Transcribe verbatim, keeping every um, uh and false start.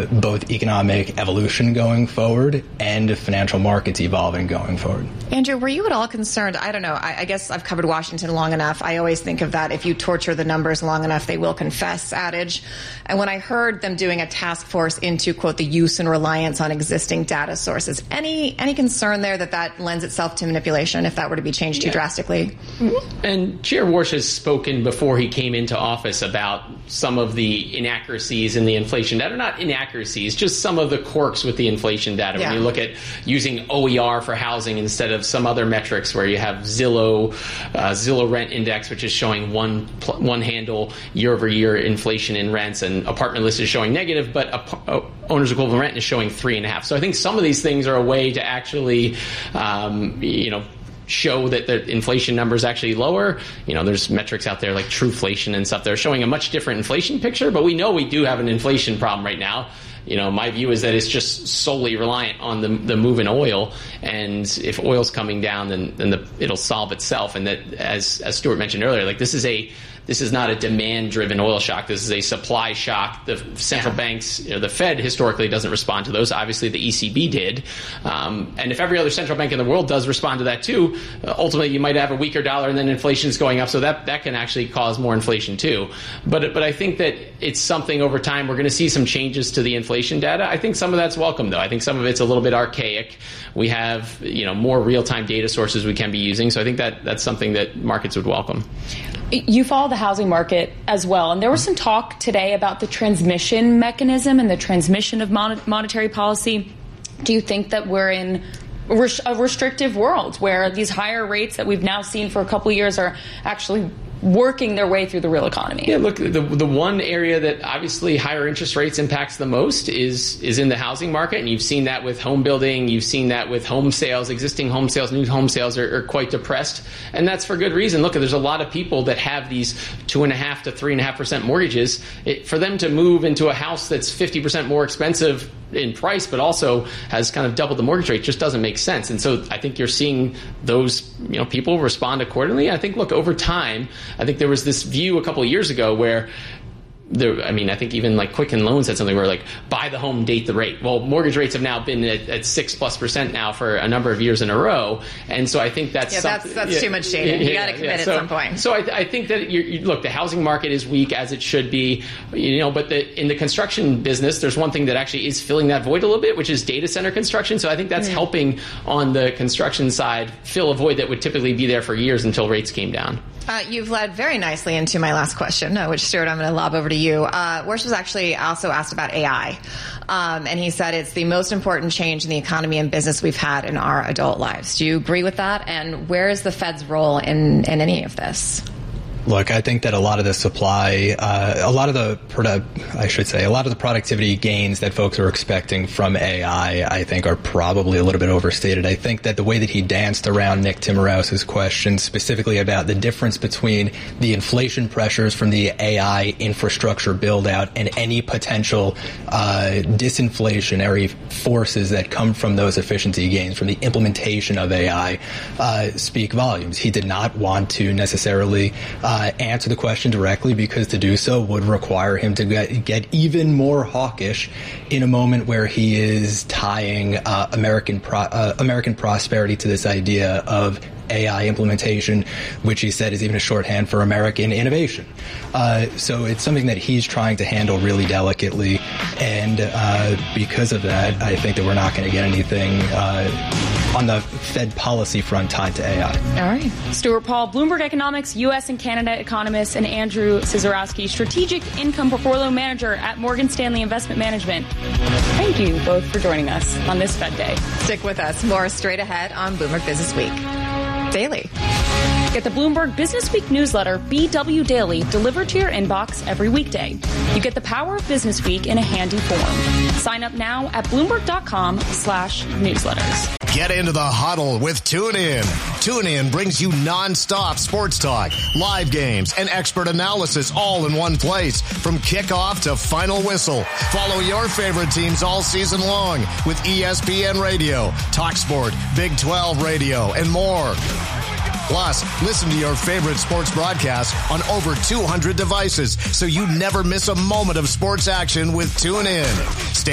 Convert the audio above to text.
uh, both economic evolution going forward and financial markets evolving going forward. Andrew, were you at all concerned? I don't know. I, I guess I've covered Washington long enough. I always think of that if you torture the numbers long enough, they will confess adage. And when I heard them doing a task force into, quote, the use and reliance on existing data sources, any any concern there that that lends itself to manipulation if that were to be changed too yeah. drastically? And Chair Warsh has spoken before he came into office about some of the inaccuracies in the inflation data. Not inaccuracies, just some of the quirks with the inflation data. Yeah. When you look at using O E R for housing instead of some other metrics where you have Zillow, uh, Zillow Rent Index, which is showing one one handle year-over-year inflation in rents, and Apartment List is showing negative, but a, a owner's equivalent rent is showing three and a half. So I think some of these things are a way to actually, um, you know, show that the inflation number is actually lower. You know, there's metrics out there like Trueflation and stuff that are showing a much different inflation picture, but we know we do have an inflation problem right now. You know, my view is that it's just solely reliant on the the move in oil, and if oil's coming down, then then the, it'll solve itself. And that, as as Stuart mentioned earlier, like this is a This is not a demand-driven oil shock. This is a supply shock. The central yeah. banks, you know, the Fed historically doesn't respond to those. Obviously, the E C B did. Um, and if every other central bank in the world does respond to that too, uh, ultimately you might have a weaker dollar and then inflation is going up. So that, that can actually cause more inflation too. But but I think that it's something over time we're going to see some changes to the inflation data. I think some of that's welcome, though. I think some of it's a little bit archaic. We have, you know, more real-time data sources we can be using. So I think that that's something that markets would welcome. You follow the housing market as well, and there was some talk today about the transmission mechanism and the transmission of mon- monetary policy. Do you think that we're in a restrictive world where these higher rates that we've now seen for a couple of years are actually working their way through the real economy? Yeah, look, the the one area that obviously higher interest rates impacts the most is is in the housing market, and you've seen that with home building, you've seen that with home sales, existing home sales, new home sales are, are quite depressed, and that's for good reason. Look, there's a lot of people that have these two and a half to three and a half percent mortgages. It, for them to move into a house that's fifty percent more expensive in price, but also has kind of doubled the mortgage rate, just doesn't make sense. And so I think you're seeing those, you know, people respond accordingly. I think, look, over time, I think there was this view a couple of years ago where there, I mean, I think even like Quicken Loans said something where like buy the home, date the rate. Well, mortgage rates have now been at, at six plus percent now for a number of years in a row, and so I think that's yeah, that's that's yeah, too much data. Yeah, you yeah, got to commit yeah. So, at some point. So I, I think that you, you look, the housing market is weak as it should be, you know, but the, in the construction business, there's one thing that actually is filling that void a little bit, which is data center construction. So I think that's mm. helping on the construction side fill a void that would typically be there for years until rates came down. Uh, you've led very nicely into my last question, uh, which, Stuart, I'm going to lob over to you. Uh, Warsh was actually also asked about A I, um, and he said it's the most important change in the economy and business we've had in our adult lives. Do you agree with that? And where is the Fed's role in, in any of this? Look, I think that a lot of the supply, uh, a lot of the, produ- I should say, a lot of the productivity gains that folks are expecting from A I, I think are probably a little bit overstated. I think that the way that he danced around Nick Timiraos's question, specifically about the difference between the inflation pressures from the A I infrastructure build out and any potential uh, disinflationary forces that come from those efficiency gains, from the implementation of A I, uh, speak volumes. He did not want to necessarily uh, Uh, answer the question directly, because to do so would require him to get, get even more hawkish in a moment where he is tying uh, American pro- uh, American prosperity to this idea of A I implementation, which he said is even a shorthand for American innovation. Uh, so it's something that he's trying to handle really delicately, and uh, because of that, I think that we're not going to get anything uh, on the Fed policy front tied to A I. All right. Stuart Paul, Bloomberg Economics, U S and Canada economist, and Andrew Cizorowski, Strategic Income Portfolio Manager at Morgan Stanley Investment Management. Thank you both for joining us on this Fed Day. Stick with us. More straight ahead on Bloomberg Business Week Daily. Get the Bloomberg Business Week newsletter, B W Daily, delivered to your inbox every weekday. You get the power of Business Week in a handy form. Sign up now at Bloomberg.com slash newsletters. Get into the huddle with TuneIn. TuneIn brings you nonstop sports talk, live games, and expert analysis all in one place. From kickoff to final whistle, follow your favorite teams all season long with E S P N Radio, TalkSport, Big twelve Radio, and more. Plus, listen to your favorite sports broadcast on over two hundred devices, so you never miss a moment of sports action with TuneIn. Stay